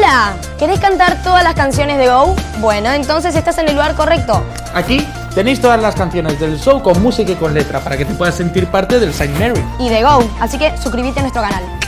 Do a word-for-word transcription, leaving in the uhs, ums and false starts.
Hola, ¿querés cantar todas las canciones de Go? Bueno, entonces estás en el lugar correcto. Aquí tenéis todas las canciones del show con música y con letra para que te puedas sentir parte del Saint Mary. Y de Go, así que suscríbete a nuestro canal.